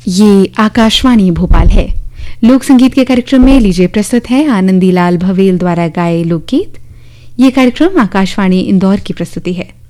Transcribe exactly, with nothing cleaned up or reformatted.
ये आकाशवाणी भोपाल है। लोक संगीत के कार्यक्रम में लीजिए प्रस्तुत है आनंदीलाल भवेल द्वारा गाए लोकगीत। ये कार्यक्रम आकाशवाणी इंदौर की प्रस्तुति है।